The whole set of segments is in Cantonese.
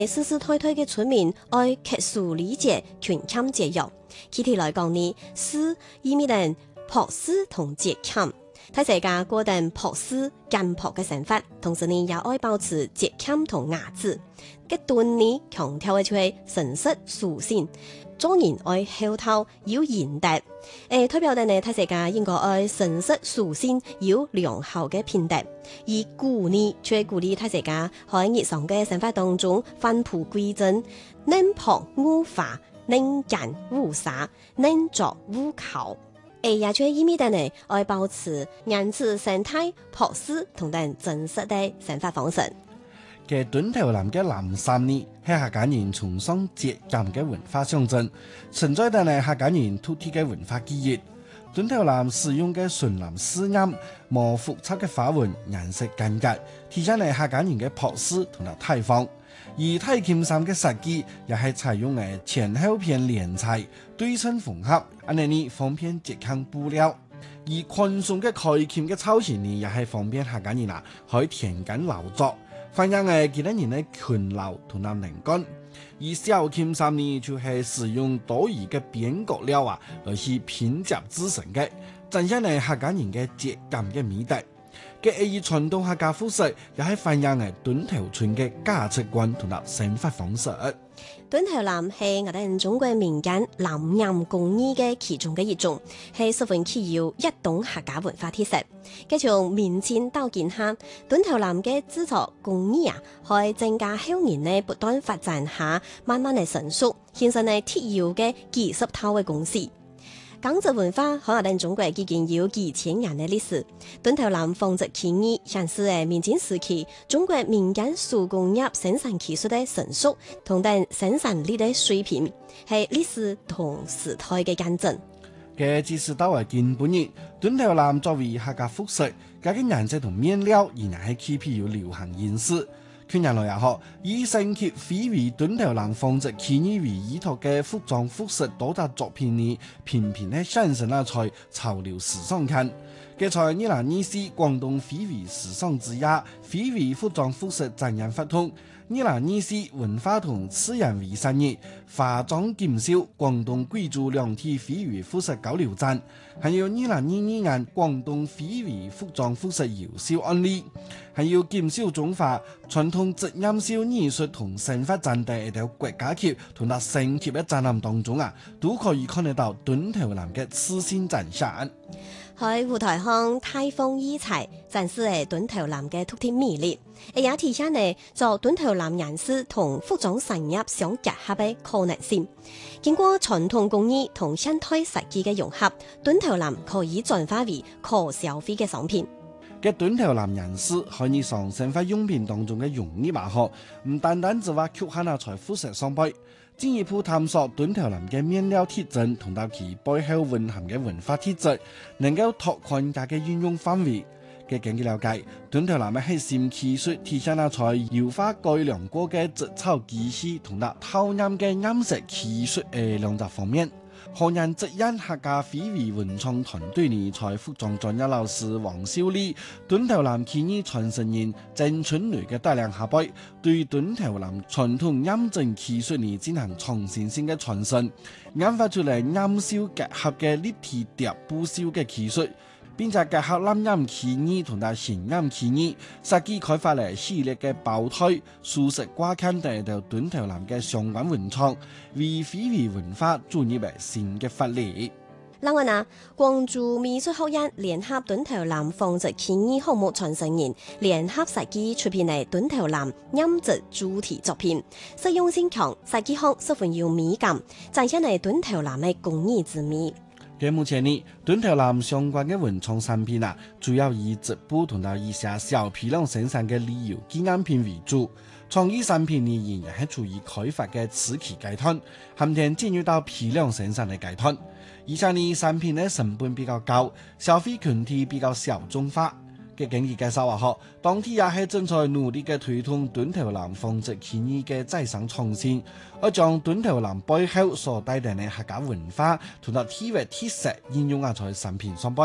世世代代嘅村民愛刻書理解群腔節約。具體來講呢，詩意味着樸實同節儉。睇世界過定樸實簡樸嘅生活，同時呢也愛保持節儉同雅致。嘅段呢強調嘅就係誠實素性，做人愛厚道有賢德。代表定呢睇世界應該愛誠實素性有良好嘅品德。而故呢卻鼓勵睇世界喺日常嘅生活當中返璞歸真，能樸勿華，能簡勿灑，能作勿考。也就意味着呢，愛保持原始生態、樸實同等真實的生活方式。 嘅墩頭南嘅南山呢，係客家人崇尚節儉嘅文化象徵，存在着呢客家人獨特嘅文化記憶。墩頭南使用嘅純藍絲音，無複雜嘅花紋，顏色簡潔，體現呢客家人嘅樸實同埋大方。而太黔衫嘅設計也係採用嘅前後片連裁對稱縫合，安尼方便節儉布料。而寬鬆嘅開黔嘅造型呢，也係方便客家人可以田間勞作，反映其他人嘅勤勞同埋能幹。而小黔衫呢，就係使用多餘嘅邊角料來去拼接製成嘅，展現客家人嘅節儉嘅美德。嘅以傳統客家服飾，也係反映墩頭村嘅價值觀同埋生活方式。 墩頭南係我哋中國民間南洋工藝嘅其中嘅一種，係十分具有一種客家文化特色。繼從明清到今下，墩頭南嘅製作工藝可以增加後年呢不斷發展下，慢慢嚟成熟，形成呢特有嘅幾十套嘅公司。江浙文化喺我哋中國已經有幾千年嘅歷史。墩頭南紡織技藝顯示明清時期中國民間手工業生產技術嘅成熟同等生產力嘅水平，係歷史同時代嘅見證。 嘅自是到為近半年，墩頭南作為客家服飾，佢嘅顏色同面料仍然係區別有流行形式。去年來也好，以升級非遺墩頭南紡織技藝為依託嘅服裝服飾多達作品呢，頻頻咧上升在潮流時尚圈。嘅在2024廣東非遺時尚之夜，非遺服裝服飾展演活動，2024文化同自然遺產日化妝錦繡廣東貴州兩地非遺服飾交流展，還有2022年廣東非遺服裝服飾優秀案例，還有錦繡中華傳統織染繡藝術同生活展等一條國家級同埋省級嘅展覽當中都可以看得到墩頭南嘅自信展現。 喺舞台上大放異彩，展示墩頭南嘅獨特魅力，也體現呢做墩頭南人士同服裝產業相結合嘅可能性。經過傳統工藝同現代設計嘅融合，墩頭南可以轉化為可消費嘅商品。 嘅墩頭南人士喺日常生活用品當中嘅用意嘛好，唔單單只話局限在服飾上邊，進一步探索墩頭南嘅面料特徵同到其背後蘊含嘅文化特質，能夠拓寬佢嘅應用範圍。嘅根據了解，墩頭南嘅核心技術體現在優化改良過嘅織草機器同埋透染嘅染色技術兩個方面。河南浙江客家非遺文創團隊呢，在服裝專業老師王秀麗、墩頭南技藝傳承人鄭春雷嘅帶領下輩，對墩頭南傳統染針技術呢進行創新性嘅傳承，研發出嚟染繡結合嘅立體疊布繡嘅技術，並且結合藍染技藝同埋顯染技藝，設計開發嚟系列嘅包胎、素食掛牽等到墩頭南嘅相關文創，為非遺文化注入嚟新嘅活力。 另外廣州美術學院聯合墩頭南紡織技藝項目傳承人聯合設計出品嘅墩頭南染織主題作品，實用性強，設計學十分有美感，展現嚟墩頭南嘅工藝之美。 嘅目前呢，墩頭南相關嘅文創產品主要以織布同埋一些小批量生產嘅旅遊紀念品為主。創意產品呢，仍然係處於開發嘅初期階段，含天進入到批量生產嘅階段。以上呢產品呢成本比較高，消費群體比較小眾化。嘅經濟介紹話當地也係正在努力嘅推動墩頭南紡織技藝嘅再生創新，而將墩頭南背後所帶來嘅客家文化同埋體育特色應用在產品上邊，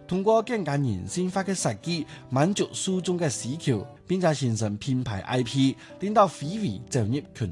通過更加人性化嘅設計，滿足受眾嘅需求，並且形成品牌 IP，令到非遺走入群